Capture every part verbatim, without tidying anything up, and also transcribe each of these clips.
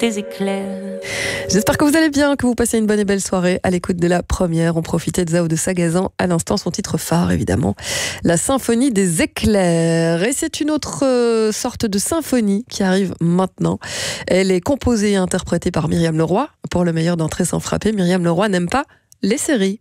des éclairs. J'espère que vous allez bien, que vous passez une bonne et belle soirée à l'écoute de la première. On profitait de Zao de Sagazan, à l'instant son titre phare évidemment, la symphonie des éclairs. Et c'est une autre euh, sorte de symphonie qui arrive maintenant. Elle est composée et interprétée par Myriam Leroy. Pour le meilleur d'entrée sans frapper, Myriam Leroy n'aime pas les séries.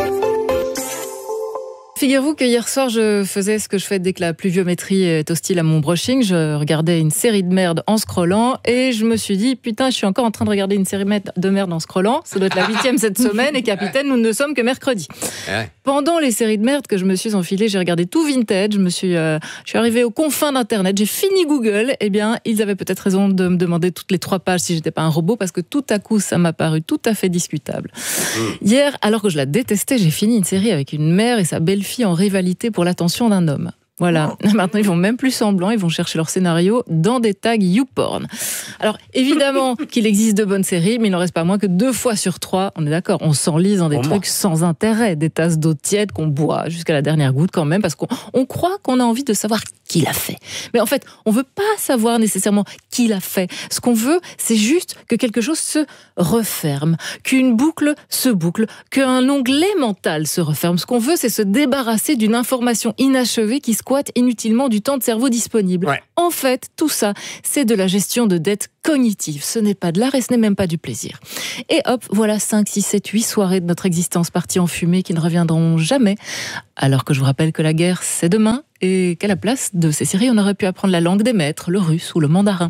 Figurez-vous que hier soir, je faisais ce que je fais dès que la pluviométrie est hostile à mon brushing. Je regardais une série de merde en scrollant et je me suis dit, putain, je suis encore en train de regarder une série de merde en scrollant. Ça doit être la huitième cette semaine et capitaine, nous ne sommes que mercredi. Ouais. Pendant les séries de merde que je me suis enfilée, j'ai regardé tout vintage. Je me suis, euh, je suis arrivée aux confins d'Internet. J'ai fini Google. Eh bien, ils avaient peut-être raison de me demander toutes les trois pages si j'étais pas un robot parce que tout à coup, ça m'a paru tout à fait discutable. Mmh. Hier, alors que je la détestais, j'ai fini une série avec une mère et sa belle-fille en rivalité pour l'attention d'un homme. Voilà. Oh. Maintenant, ils vont même plus semblant, ils vont chercher leur scénario dans des tags YouPorn. Alors, évidemment qu'il existe de bonnes séries, mais il n'en reste pas moins que deux fois sur trois, on est d'accord, on s'enlise dans des oh trucs moi. sans intérêt, des tasses d'eau tiède qu'on boit jusqu'à la dernière goutte quand même, parce qu'on on croit qu'on a envie de savoir qui l'a fait. Mais en fait, on veut pas savoir nécessairement qui l'a fait. Ce qu'on veut, c'est juste que quelque chose se referme, qu'une boucle se boucle, qu'un onglet mental se referme. Ce qu'on veut, c'est se débarrasser d'une information inachevée qui squatte inutilement du temps de cerveau disponible. Ouais. En fait, tout ça, c'est de la gestion de dette cognitive. Ce n'est pas de l'art et ce n'est même pas du plaisir. Et hop, voilà cinq, six, sept, huit soirées de notre existence parties en fumée qui ne reviendront jamais. Alors que je vous rappelle que la guerre, c'est demain et qu'à la place de ces séries, on aurait pu apprendre la langue des maîtres, le russe ou le mandarin.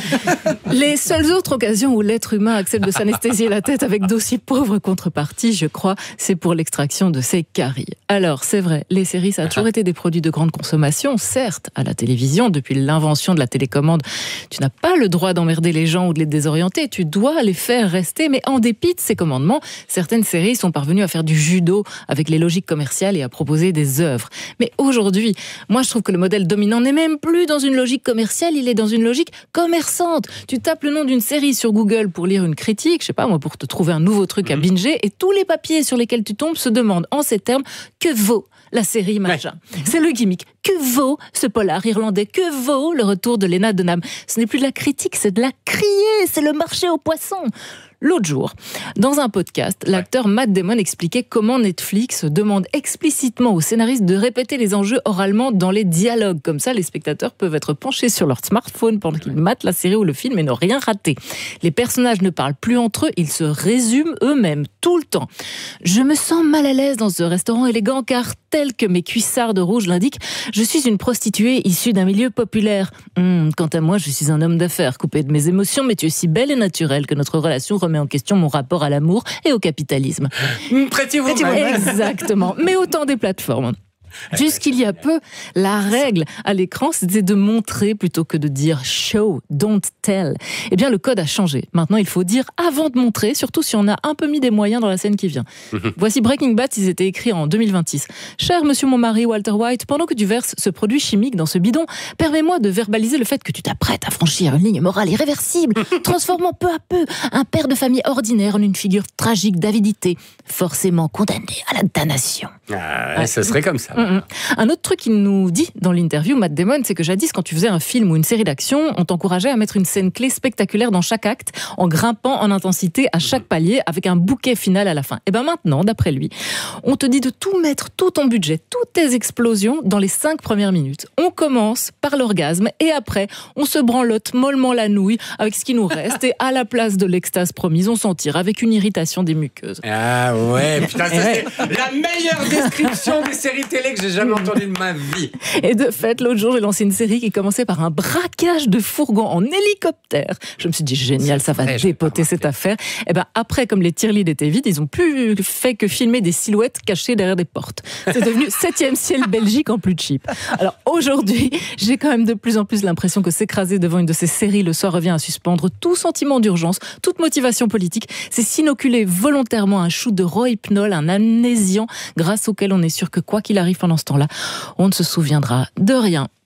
Les seules autres occasions où l'être humain accepte de s'anesthésier la tête avec d'aussi pauvres contreparties, je crois, c'est pour l'extraction de ses caries. Alors, c'est vrai, les séries, ça a toujours été des produits de grande consommation, certes, à la télévision, depuis l'invention de la télécommande, tu n'as pas le droit d'emmerder les gens ou de les désorienter, tu dois les faire rester, mais en dépit de ces commandements, certaines séries sont parvenues à faire du judo avec les logiques commerciales et à proposer des œuvres. Mais aujourd'hui, moi, je trouve que le modèle dominant n'est même plus dans une logique commerciale, il est dans une logique commerçante. Tu tapes le nom d'une série sur Google pour lire une critique, je sais pas moi, pour te trouver un nouveau truc à binger, et tous les papiers sur lesquels tu tombes se demandent en ces termes que vaut la série machin. Ouais. C'est le gimmick. Que vaut ce polar irlandais? Que vaut le retour de Lena Dunham? Ce n'est plus de la critique, c'est de la crier, c'est le marché aux poissons. L'autre jour, dans un podcast, l'acteur Matt Damon expliquait comment Netflix demande explicitement aux scénaristes de répéter les enjeux oralement dans les dialogues. Comme ça, les spectateurs peuvent être penchés sur leur smartphone pendant qu'ils matent la série ou le film et ne rien rater. Les personnages ne parlent plus entre eux, ils se résument eux-mêmes tout le temps. Je me sens mal à l'aise dans ce restaurant élégant car, tel que mes cuissards de rouge l'indiquent, je suis une prostituée issue d'un milieu populaire. Hum, quant à moi, je suis un homme d'affaires coupé de mes émotions, mais tu es si belle et naturelle que notre relation remet en question mon rapport à l'amour et au capitalisme. Pretty Woman. Exactement. Mais autant des plateformes. Jusqu'il y a peu, la règle à l'écran, c'était de montrer plutôt que de dire show, don't tell. Eh bien, le code a changé. Maintenant, il faut dire avant de montrer, surtout si on a un peu mis des moyens dans la scène qui vient. Voici Breaking Bad, ils étaient écrits en deux mille vingt-six. Cher monsieur mon mari Walter White, pendant que tu verses ce produit chimique dans ce bidon, permets-moi de verbaliser le fait que tu t'apprêtes à franchir une ligne morale irréversible, transformant peu à peu un père de famille ordinaire en une figure tragique d'avidité, forcément condamné à la damnation. Ah, ouais. Ça serait comme ça. Mmh. Un autre truc qu'il nous dit dans l'interview, Matt Damon, c'est que jadis, quand tu faisais un film ou une série d'action, on t'encourageait à mettre une scène clé spectaculaire dans chaque acte, en grimpant en intensité à chaque palier, avec un bouquet final à la fin. Et bien maintenant, d'après lui, on te dit de tout mettre, tout ton budget, toutes tes explosions dans les cinq premières minutes. On commence par l'orgasme et après, on se branlote mollement la nouille avec ce qui nous reste et à la place de l'extase promise, on s'en tire avec une irritation des muqueuses. Ah ouais, putain, ça c'est la meilleure description des séries télé que j'ai jamais entendue de ma vie. Et de fait, l'autre jour, j'ai lancé une série qui commençait par un braquage de fourgon en hélicoptère. Je me suis dit, génial, ça va dépoter cette affaire. Et ben après, comme les tir-leads étaient vides, ils ont plus fait que filmer des silhouettes cachées derrière des portes. C'est devenu septième ciel Belgique en plus cheap. Alors aujourd'hui, j'ai quand même de plus en plus l'impression que s'écraser devant une de ces séries le soir revient à suspendre tout sentiment d'urgence, toute motivation politique. C'est s'inoculer volontairement un shoot de rohypnol, un amnésiant, grâce auquel on est sûr que quoi qu'il arrive pendant ce temps-là, on ne se souviendra de rien.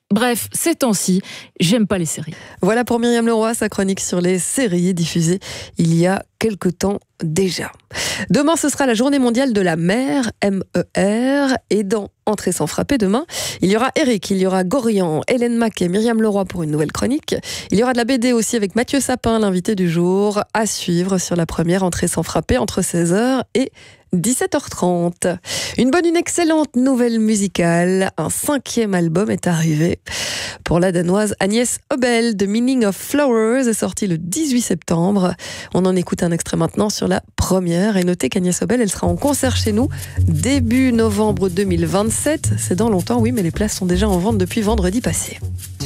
Bref, ces temps-ci, j'aime pas les séries. Voilà pour Myriam Leroy, sa chronique sur les séries diffusées il y a quelque temps déjà. Demain, ce sera la journée mondiale de la mer, M E R, et dans Entrée sans frapper demain, il y aura Eric, il y aura Gorian, Hélène Mac et Myriam Leroy pour une nouvelle chronique. Il y aura de la B D aussi avec Mathieu Sapin, l'invité du jour, à suivre sur la première Entrée sans frapper entre seize heures et dix-sept heures trente. Une bonne, une excellente nouvelle musicale. Un cinquième album est arrivé pour la danoise Agnès Obel. The Meaning of Flowers est sorti le dix-huit septembre. On en écoute un extrait maintenant sur la première. Et notez qu'Agnès Obel, elle sera en concert chez nous début novembre deux mille vingt-sept. C'est dans longtemps, oui, mais les places sont déjà en vente depuis vendredi passé.